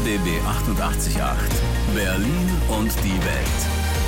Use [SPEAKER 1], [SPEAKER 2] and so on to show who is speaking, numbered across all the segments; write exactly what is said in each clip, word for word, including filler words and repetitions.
[SPEAKER 1] B B achtundachtzig Komma acht. Berlin und die Welt.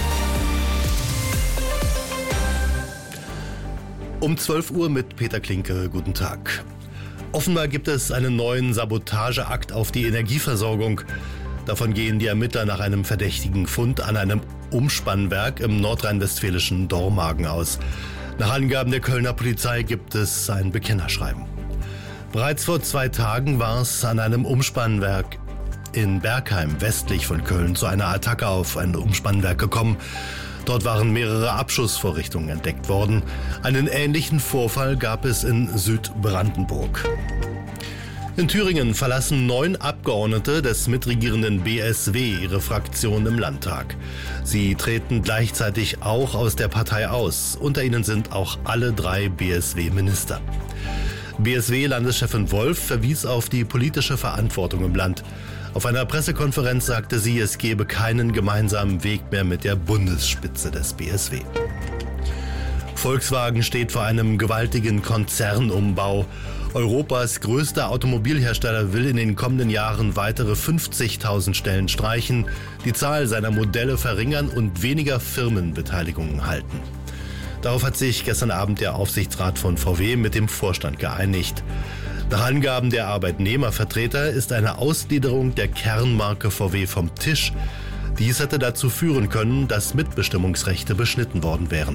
[SPEAKER 2] Um zwölf Uhr mit Peter Klinke. Guten Tag. Offenbar gibt es einen neuen Sabotageakt auf die Energieversorgung. Davon gehen die Ermittler nach einem verdächtigen Fund an einem Umspannwerk im nordrhein-westfälischen Dormagen aus. Nach Angaben der Kölner Polizei gibt es ein Bekennerschreiben. Bereits vor zwei Tagen war es an einem Umspannwerk in Bergheim, westlich von Köln, zu einer Attacke auf ein Umspannwerk gekommen. Dort waren mehrere Abschussvorrichtungen entdeckt worden. Einen ähnlichen Vorfall gab es in Südbrandenburg. In Thüringen verlassen neun Abgeordnete des mitregierenden B S W ihre Fraktion im Landtag. Sie treten gleichzeitig auch aus der Partei aus. Unter ihnen sind auch alle drei B S W-Minister. B S W-Landeschefin Wolf verwies auf die politische Verantwortung im Land. Auf einer Pressekonferenz sagte sie, es gebe keinen gemeinsamen Weg mehr mit der Bundesspitze des B S W. Volkswagen steht vor einem gewaltigen Konzernumbau. Europas größter Automobilhersteller will in den kommenden Jahren weitere fünfzigtausend Stellen streichen, die Zahl seiner Modelle verringern und weniger Firmenbeteiligungen halten. Darauf hat sich gestern Abend der Aufsichtsrat von V W mit dem Vorstand geeinigt. Nach Angaben der Arbeitnehmervertreter ist eine Ausgliederung der Kernmarke V W vom Tisch. Dies hätte dazu führen können, dass Mitbestimmungsrechte beschnitten worden wären.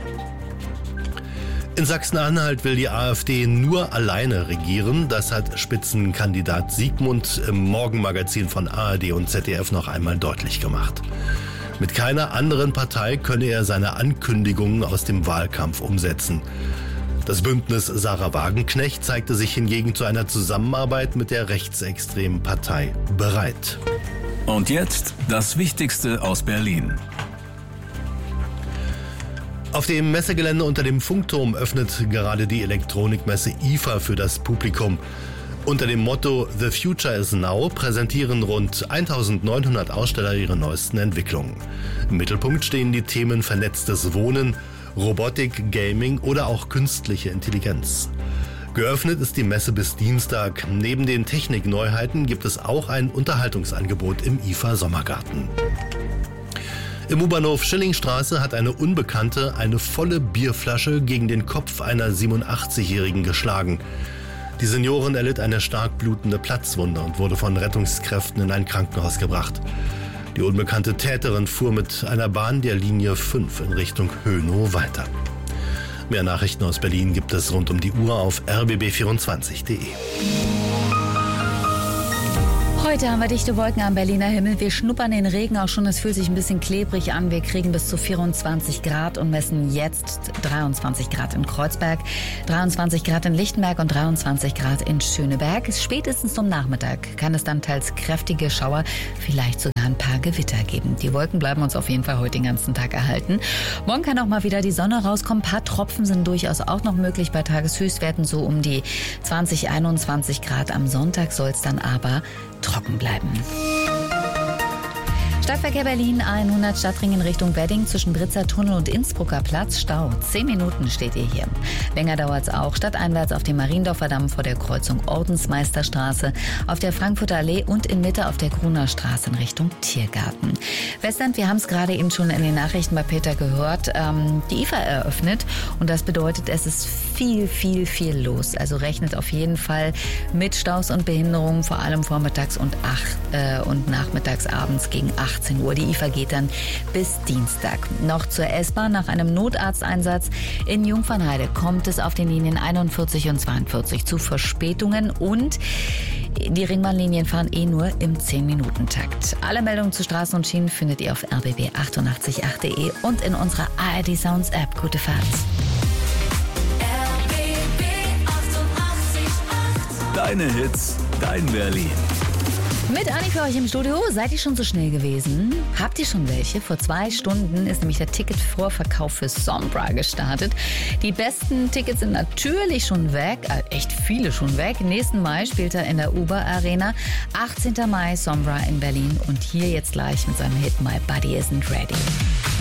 [SPEAKER 2] In Sachsen-Anhalt will die AfD nur alleine regieren. Das hat Spitzenkandidat Siegmund im Morgenmagazin von A R D und Z D F noch einmal deutlich gemacht. Mit keiner anderen Partei könne er seine Ankündigungen aus dem Wahlkampf umsetzen. Das Bündnis Sarah Wagenknecht zeigte sich hingegen zu einer Zusammenarbeit mit der rechtsextremen Partei bereit.
[SPEAKER 1] Und jetzt das Wichtigste aus Berlin.
[SPEAKER 2] Auf dem Messegelände unter dem Funkturm öffnet gerade die Elektronikmesse I F A für das Publikum. Unter dem Motto The Future is Now präsentieren rund eintausendneunhundert Aussteller ihre neuesten Entwicklungen. Im Mittelpunkt stehen die Themen vernetztes Wohnen, Robotik, Gaming oder auch künstliche Intelligenz. Geöffnet ist die Messe bis Dienstag. Neben den Technikneuheiten gibt es auch ein Unterhaltungsangebot im I F A Sommergarten. Im U-Bahnhof Schillingstraße hat eine Unbekannte eine volle Bierflasche gegen den Kopf einer siebenundachtzigjährigen geschlagen. Die Seniorin erlitt eine stark blutende Platzwunde und wurde von Rettungskräften in ein Krankenhaus gebracht. Die unbekannte Täterin fuhr mit einer Bahn der Linie fünf in Richtung Hönow weiter. Mehr Nachrichten aus Berlin gibt es rund um die Uhr auf r b b vierundzwanzig punkt de.
[SPEAKER 3] Heute haben wir dichte Wolken am Berliner Himmel. Wir schnuppern den Regen auch schon. Es fühlt sich ein bisschen klebrig an. Wir kriegen bis zu vierundzwanzig Grad und messen jetzt dreiundzwanzig Grad in Kreuzberg, dreiundzwanzig Grad in Lichtenberg und dreiundzwanzig Grad in Schöneberg. Spätestens zum Nachmittag kann es dann teils kräftige Schauer, vielleicht sogar ein paar Gewitter geben. Die Wolken bleiben uns auf jeden Fall heute den ganzen Tag erhalten. Morgen kann auch mal wieder die Sonne rauskommen. Ein paar Tropfen sind durchaus auch noch möglich bei Tageshöchstwerten, so um die zwanzig, einundzwanzig Grad. Am Sonntag soll es dann aber trocken bleiben. Stadtverkehr Berlin hundert Stadtring in Richtung Wedding zwischen Britzer Tunnel und Innsbrucker Platz. Stau. Zehn Minuten steht ihr hier. Länger dauert es auch stadteinwärts auf dem Mariendorfer Damm vor der Kreuzung Ordensmeisterstraße, auf der Frankfurter Allee und in Mitte auf der Gruner Straße in Richtung Tiergarten. Westend, wir haben es gerade eben schon in den Nachrichten bei Peter gehört, ähm, die I F A eröffnet und das bedeutet, es ist viel, viel, viel los. Also rechnet auf jeden Fall mit Staus und Behinderungen, vor allem vormittags und, acht, äh, und nachmittags abends gegen achtzehn Uhr. Die I F A geht dann bis Dienstag. Noch zur S-Bahn. Nach einem Notarzteinsatz in Jungfernheide kommt es auf den Linien einundvierzig und zweiundvierzig zu Verspätungen und die Ringbahnlinien fahren eh nur im zehn-Minuten-Takt. Alle Meldungen zu Straßen und Schienen findet ihr auf r b b achtundachtzig Komma acht punkt de und in unserer A R D Sounds App. Gute Fahrt.
[SPEAKER 1] Deine Hits, dein Berlin.
[SPEAKER 3] Mit Anni für euch im Studio. Seid ihr schon so schnell gewesen? Habt ihr schon welche? Vor zwei Stunden ist nämlich der Ticketvorverkauf für Sombra gestartet. Die besten Tickets sind natürlich schon weg. Äh, echt viele schon weg. Nächsten Mai spielt er in der Uber Arena. achtzehnten Mai Sombra in Berlin. Und hier jetzt gleich mit seinem Hit My Body Isn't Ready.